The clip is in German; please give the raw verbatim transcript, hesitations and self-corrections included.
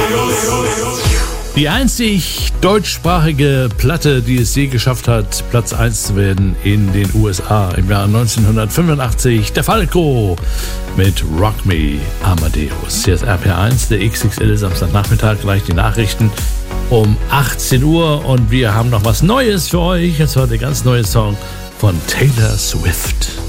Die einzig deutschsprachige Platte, die es je geschafft hat, Platz eins zu werden in den U S A im Jahr neunzehnhundertfünfundachtzig, der Falco mit Rock Me Amadeus. Hier ist R P R eins, der X X L Samstagnachmittag, gleich die Nachrichten um achtzehn Uhr und wir haben noch was Neues für euch. Jetzt war der ganz neue Song von Taylor Swift.